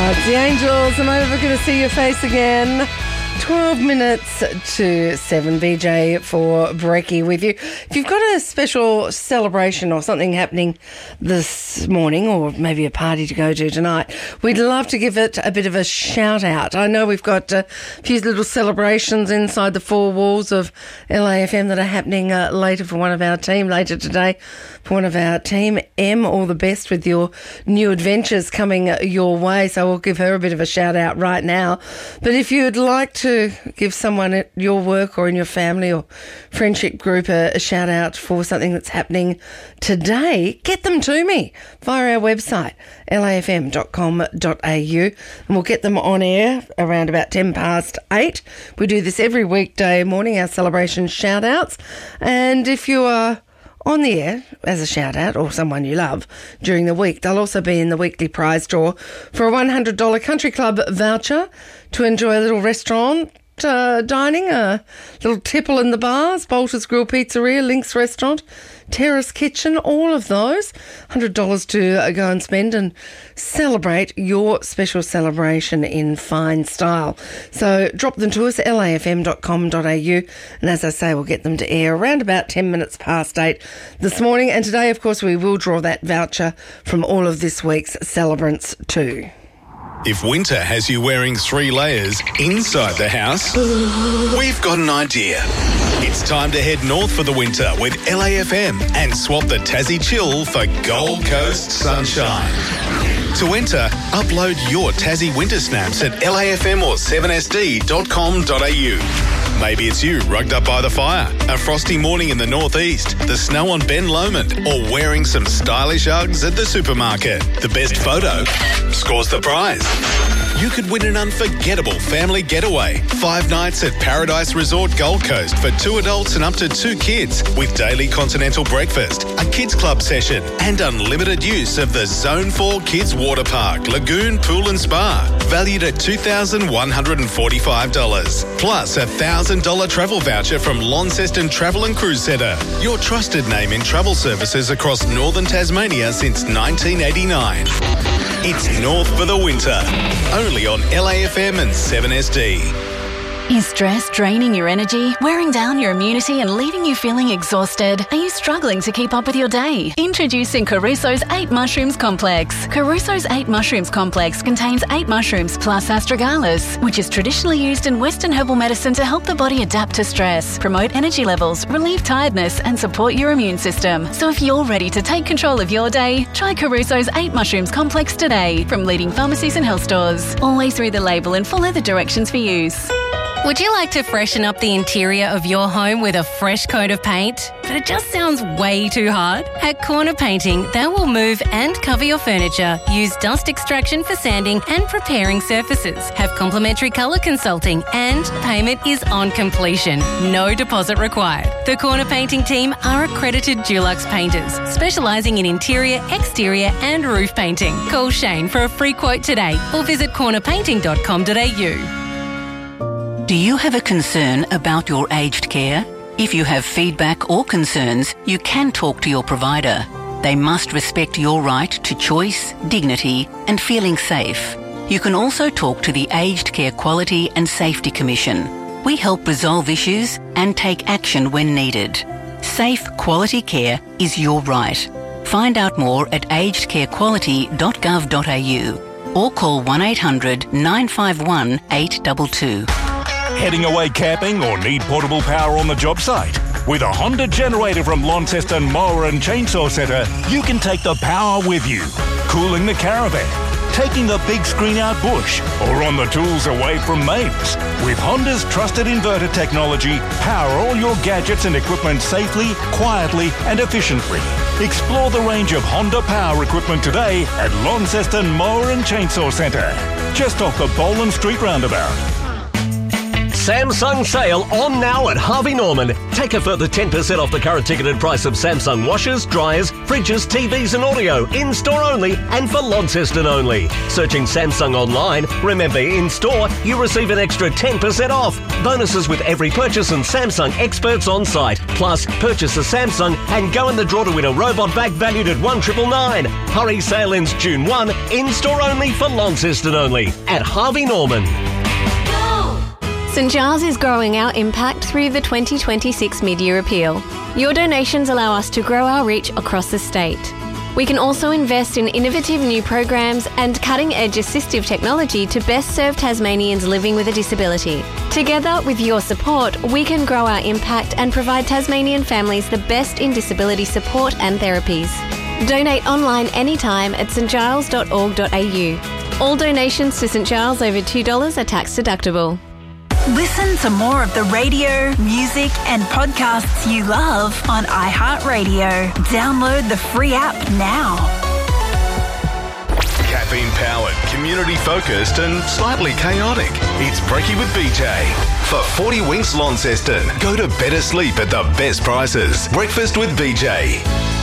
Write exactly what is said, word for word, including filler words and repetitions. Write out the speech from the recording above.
It's the Angels, and I'm never going to see your face again. twelve minutes to seven, B J for Brekkie with you. If you've got a special celebration or something happening this morning, or maybe a party to go to tonight, we'd love to give it a bit of a shout out. I know we've got a few little celebrations inside the four walls of L A F M that are happening uh, later for one of our team, later today for one of our team. Em, all the best with your new adventures coming your way, so we'll give her a bit of a shout out right now. But if you'd like to to give someone at your work or in your family or friendship group a, a shout out for something that's happening today, get them to me via our website, L A F M dot com dot A U, and we'll get them on air around about ten past eight. We do this every weekday morning, our celebration shout outs. And if you are on the air as a shout out or someone you love during the week, they'll also be in the weekly prize draw for a one hundred dollars Country Club voucher to enjoy a little restaurant uh, dining, a little tipple in the bars, Bolter's Grill Pizzeria, Link's Restaurant, Terrace Kitchen, all of those. one hundred dollars to uh, go and spend and celebrate your special celebration in fine style. So drop them to us, L A F M dot com dot A U, and as I say, we'll get them to air around about ten minutes past eight this morning. And today, of course, we will draw that voucher from all of this week's celebrants too. If winter has you wearing three layers inside the house, we've got an idea. It's time to head north for the winter with L A F M and swap the Tassie chill for Gold Coast sunshine. To enter, upload your Tassie winter snaps at L A F M or seven S D dot com dot A U. Maybe it's you rugged up by the fire, a frosty morning in the northeast, the snow on Ben Lomond, or wearing some stylish Uggs at the supermarket. The best photo scores the prize. You could win an unforgettable family getaway. Five nights at Paradise Resort Gold Coast for two adults and up to two kids with daily continental breakfast, a kids club session and unlimited use of the Zone four Kids Water Park, Lagoon, Pool and Spa, valued at two thousand one hundred forty-five dollars. Plus a one thousand dollars travel voucher from Launceston Travel and Cruise Centre, your trusted name in travel services across northern Tasmania since nineteen eighty-nine. It's North for the winter, only on L A F M and seven S D. Is stress draining your energy, wearing down your immunity and leaving you feeling exhausted? Are you struggling to keep up with your day? Introducing Caruso's eight Mushrooms Complex. Caruso's eight Mushrooms Complex contains eight mushrooms plus astragalus, which is traditionally used in Western herbal medicine to help the body adapt to stress, promote energy levels, relieve tiredness and support your immune system. So if you're ready to take control of your day, try Caruso's eight Mushrooms Complex today from leading pharmacies and health stores. Always read the label and follow the directions for use. Would you like to freshen up the interior of your home with a fresh coat of paint? But it just sounds way too hard? At Corner Painting, they will move and cover your furniture, use dust extraction for sanding and preparing surfaces, have complimentary colour consulting, and payment is on completion. No deposit required. The Corner Painting team are accredited Dulux painters, specialising in interior, exterior and roof painting. Call Shane for a free quote today or visit corner painting dot com dot A U. Do you have a concern about your aged care? If you have feedback or concerns, you can talk to your provider. They must respect your right to choice, dignity, and feeling safe. You can also talk to the Aged Care Quality and Safety Commission. We help resolve issues and take action when needed. Safe, quality care is your right. Find out more at aged care quality dot gov dot A U or call one eight hundred nine five one eight two two. Heading away camping or need portable power on the job site? With a Honda generator from Launceston Mower and Chainsaw Centre, you can take the power with you. Cooling the caravan, taking the big screen out bush, or on the tools away from mains. With Honda's trusted inverter technology, power all your gadgets and equipment safely, quietly and efficiently. Explore the range of Honda power equipment today at Launceston Mower and Chainsaw Centre, just off the Boland Street roundabout. Samsung sale on now at Harvey Norman. Take a further ten percent off the current ticketed price of Samsung washers, dryers, fridges, T Vs and audio. In-store only and for Launceston only. Searching Samsung online. Remember, in-store, you receive an extra ten percent off. Bonuses with every purchase and Samsung experts on site. Plus, purchase a Samsung and go in the draw to win a robot bag valued at one triple nine. Hurry, sale ends June first. In-store only for Launceston only. At Harvey Norman. St Giles is growing our impact through the twenty twenty-six Mid-Year Appeal. Your donations allow us to grow our reach across the state. We can also invest in innovative new programs and cutting-edge assistive technology to best serve Tasmanians living with a disability. Together, with your support, we can grow our impact and provide Tasmanian families the best in disability support and therapies. Donate online anytime at s t giles dot org dot a u. All donations to St Giles over two dollars are tax deductible. Listen to more of the radio, music and podcasts you love on iHeartRadio. Download the free app now. Caffeine-powered, community-focused and slightly chaotic. It's Brekkie with B J. For forty Winks Launceston, go to better sleep at the best prices. Breakfast with B J.